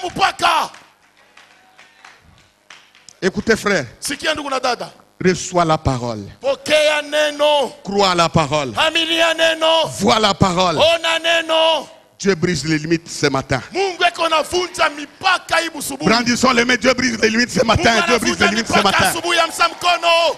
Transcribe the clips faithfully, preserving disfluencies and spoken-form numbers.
mpaka. Écoutez frère, Sikia ndugu na dada. reçois la parole. Pokea neno. Crois à la parole. Aminia neno. Vois la parole. Ona neno. Dieu brise les limites ce matin. Mungu eko navunja mipaka hii busubuhi. Brandissons les mains, Dieu brise les limites ce matin. Mungu Dieu brise les anavunja limites ce mipaka matin. asubuhi ya msa mkono.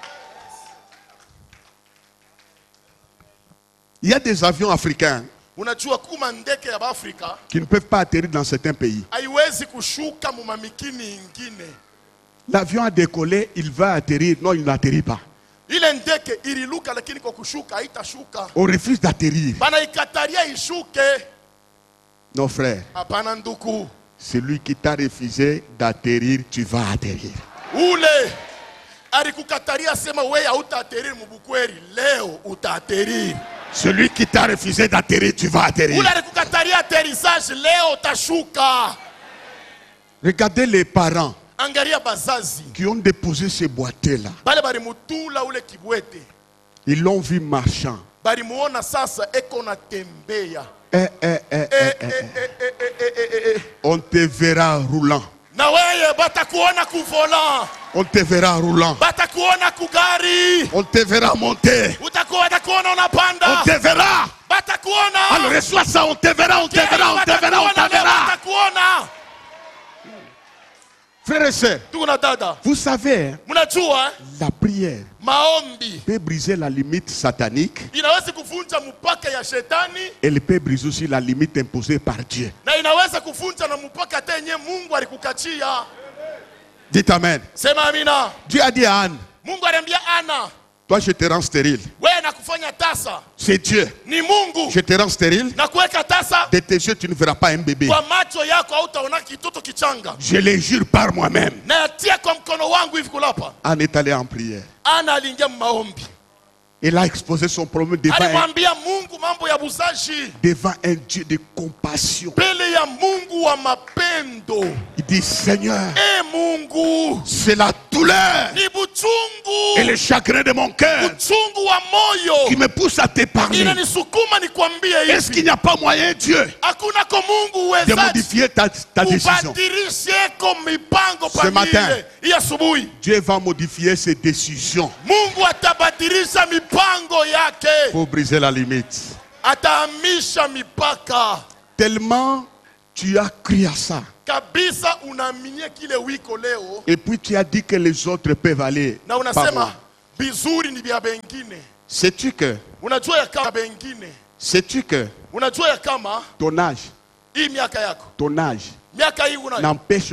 Il y a des avions africains Unajua kuma ndeke ya Afrika qui ne peuvent pas atterrir dans certains pays. haiwezi kushuka mu mamikini ingine. L'avion a décollé, il va atterrir. Non, il n'atterrit pas. Ile ndeke ililuka lakini kwa kushuka haitashuka. On refuse d'atterrir. Bana ikataria ishuke. Non frère, Hapana nduku. celui qui t'a refusé d'atterrir, tu vas atterrir. Ule alikukataria sema wewe hautaatterrir mubukweri, leo utaatterrir. Celui qui t'a refusé d'atterrir, tu vas atterrir. Ule alikukataria atterrissage, leo utashuka. Regardez les parents Angalia bazazi. qui ont déposé ces boîtiers-là. Bale bali mutula ule kibwete. Ils l'ont vu marchand. Bali muona sasa eko na tembea. Eh, eh, eh, Eh, eh, eh, eh. eh, eh, eh, eh, eh, eh. On te verra roulant. Na weye batakuona kuvola. On te verra roulant. Batakuona kugari. On te verra monter. Utakuwa batakuona On unapanda. te verra. Batakuona. Alors reçois ça, on te verra, on te verra, on te verra, on te verra. Batakuona. Frères et sœurs, Tuko na dada. vous savez, hein, Mnajua eh? la prière Maombi peut briser la limite satanique. inaweza kuvunja mpaka ya shetani Elle peut briser aussi la limite imposée par Dieu. na inaweza kuvunja na mpaka hata yenye Mungu alikukachia. Dites Amen. Sema amina. Dieu a dit à Anne, Mungu aliambia Ana, toi je te rends stérile. wewe nakufanya tasa. C'est Dieu. Ni Mungu. Je te rends stérile. Na kuweka tasa. De tes yeux tu ne verras pas un bébé. Kwa macho yako hautaona kitoto kichanga. Je le jure par moi-même. Na yatia kwa mkono wangu hivi kulapa. Anne est allée en prière. Ana aliingia maombi. Elle a exposé son problème devant un, Alimwambia Mungu mambo ya buzashi. devant un Dieu de compassion. Mbele ya Mungu wa mapendo. Il dit, Seigneur, E Mungu, c'est la douleur ni buchungu. et le chagrin de mon cœur Uchungu wa moyo qui me pousse à te parler. inanisukuma nikwambie Est-ce hivi. qu'il n'y a pas moyen, Dieu, Hakuna ko Mungu de uwezaji modifier ta, ta décision? ubadilishe ko mipango Ce matin. pamile hii asubuhi. Dieu va modifier ses décisions Mungu atabadilisha mipango yake, pour briser la limite. atahamisha mipaka Tellement tu as cru à ça. kabisa. Unaaminia kile wiko leo Et puis tu as dit que les autres peuvent aller na par unasema moi. bizuri ni vya bengine. Sais-tu que, Unajua ya kama bengine, sais-tu que unajua ya kama ton âge, hii miaka yako, ton âge miaka hii unayo n'empêche